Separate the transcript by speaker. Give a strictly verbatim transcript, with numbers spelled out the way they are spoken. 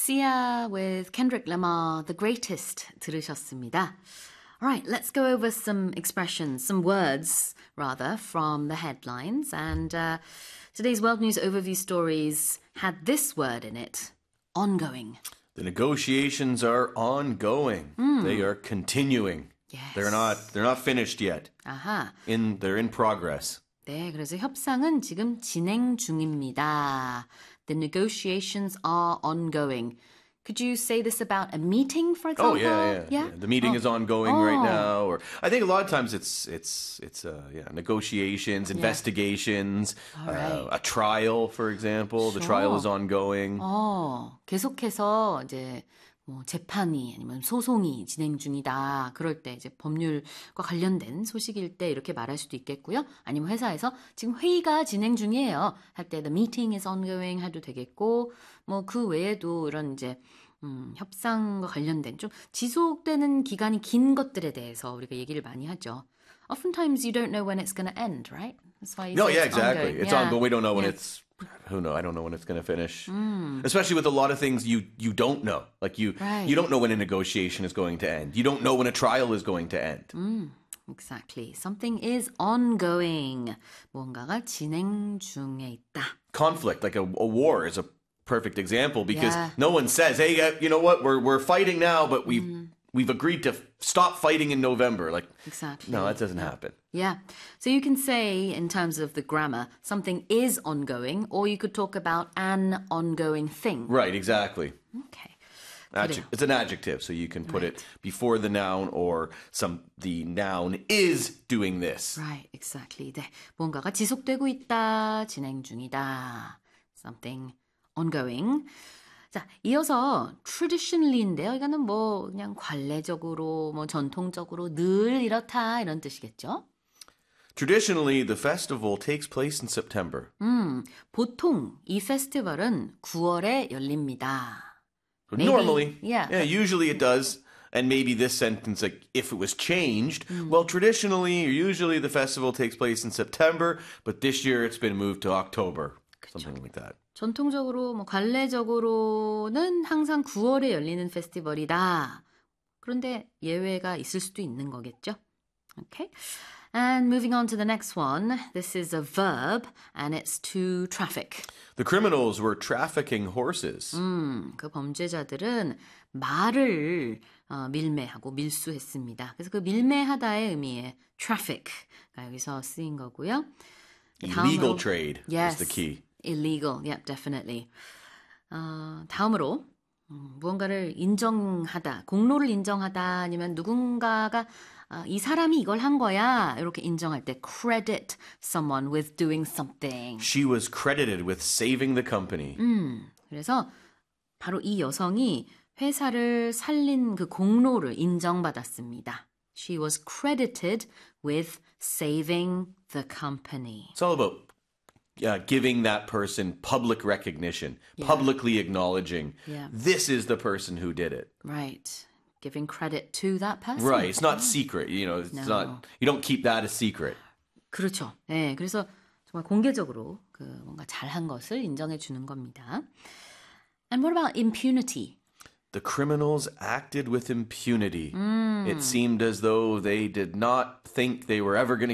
Speaker 1: Sia with Kendrick Lamar, The Greatest 들으셨습니다. All right, let's go over some expressions, some words, rather, from the headlines. And uh, today's World News Overview stories had this word in it, ongoing.
Speaker 2: The negotiations are ongoing. Mm. They are continuing.
Speaker 1: Yes.
Speaker 2: They're not, they're not finished yet.
Speaker 1: 아하.
Speaker 2: In, they're in progress.
Speaker 1: 네, 그래서 협상은 지금 진행 중입니다. The negotiations are ongoing. Could you say this about a meeting, for example?
Speaker 2: Oh yeah, yeah.
Speaker 1: yeah?
Speaker 2: yeah. The meeting
Speaker 1: oh.
Speaker 2: is ongoing
Speaker 1: oh.
Speaker 2: right now, or I think a lot of times it's it's it's uh, yeah negotiations,
Speaker 1: yeah.
Speaker 2: investigations,
Speaker 1: right.
Speaker 2: uh, a trial, for example.
Speaker 1: Sure.
Speaker 2: The trial is ongoing.
Speaker 1: 어, 계속해서 이제 뭐 재판이 아니면 소송이 진행 중이다. 그럴 때 이제 법률과 관련된 소식일 때 이렇게 말할 수도 있겠고요. 아니면 회사에서 지금 회의가 진행 중이에요. 할 때 the meeting is ongoing 해도 되겠고 뭐 그 외에도 이런 이제 음, 협상과 관련된 좀 지속되는 기간이 긴 것들에 대해서 우리가 얘기를 많이 하죠. Oftentimes you don't know when it's going to end, right? That's why you
Speaker 2: No,
Speaker 1: say
Speaker 2: yeah,
Speaker 1: it's
Speaker 2: exactly.
Speaker 1: ongoing.
Speaker 2: It's
Speaker 1: yeah.
Speaker 2: ongoing. We don't know when
Speaker 1: yeah.
Speaker 2: it's. Who knows? I don't know when it's going to finish.
Speaker 1: Mm.
Speaker 2: Especially with a lot of things you you don't know. Like you
Speaker 1: right.
Speaker 2: you don't know when a negotiation is going to end. You don't know when a trial is going to end.
Speaker 1: Mm. Exactly. Something is ongoing. 뭔가가 진행 중에 있다.
Speaker 2: Conflict, like a, a war, is a perfect example because
Speaker 1: yeah.
Speaker 2: no one says, "Hey, uh, you know what? We're we're fighting now, but we've
Speaker 1: mm.
Speaker 2: we've agreed to f- stop fighting in November." Like,
Speaker 1: exactly.
Speaker 2: no, that doesn't happen.
Speaker 1: Yeah. So you can say, in terms of the grammar, something is ongoing, or you could talk about an ongoing thing.
Speaker 2: Right. Exactly.
Speaker 1: Okay.
Speaker 2: Adjec- it's an adjective, so you can put
Speaker 1: right.
Speaker 2: it before the noun, or some the noun is doing this.
Speaker 1: Right, exactly. 네, 뭔가가 지속되고 있다, 진행 중이다. Something ongoing. 자, 이어서 traditionally인데요. 이거는 뭐 그냥 관례적으로, 뭐 전통적으로 늘 이렇다 이런 뜻이겠죠?
Speaker 2: Traditionally, the festival takes place in September.
Speaker 1: 음, 보통 이 페스티벌은 구월에 열립니다.
Speaker 2: Maybe, Normally,
Speaker 1: yeah.
Speaker 2: yeah, usually it does. And maybe this sentence, like, if it was changed, mm. well, traditionally, or usually the festival takes place in September, but this year it's been moved to October.
Speaker 1: 그쵸.
Speaker 2: Something like that.
Speaker 1: 전통적으로, 뭐 관례적으로는 항상 구월에 열리는 페스티벌이다. 그런데 예외가 있을 수도 있는 거겠죠? Okay. And moving on to the next one. This is a verb, and it's to traffic.
Speaker 2: The criminals were trafficking horses.
Speaker 1: 음, 그 범죄자들은 말을 어, 밀매하고 밀수했습니다. 그래서 그 밀매하다의 의미의 traffic가 여기서 쓰인 거고요.
Speaker 2: Illegal
Speaker 1: 다음으로,
Speaker 2: trade
Speaker 1: yes,
Speaker 2: is the key.
Speaker 1: Illegal, yep, definitely. 어, 다음으로 음, 무언가를 인정하다, 공로를 인정하다 아니면 누군가가 어, 이 사람이 이걸 한 거야 이렇게 인정할 때 credit someone with doing something.
Speaker 2: She was credited with saving the company.
Speaker 1: 음, 그래서 바로 이 여성이 회사를 살린 그 공로를 인정받았습니다. She was credited with saving the company.
Speaker 2: It's all about uh, giving that person public recognition,
Speaker 1: yeah.
Speaker 2: publicly acknowledging
Speaker 1: yeah.
Speaker 2: this is the person who did it.
Speaker 1: Right. Giving credit to that person.
Speaker 2: Right. It's not secret. You know, it's
Speaker 1: no.
Speaker 2: not, you don't keep that a secret.
Speaker 1: 그렇죠. 네, 그래서 정말 공개적으로 그 뭔가 잘한 것을 인정해 주는 겁니다. And what about impunity?
Speaker 2: The criminals acted with impunity.
Speaker 1: 음.
Speaker 2: It seemed as though they did not think they were ever going to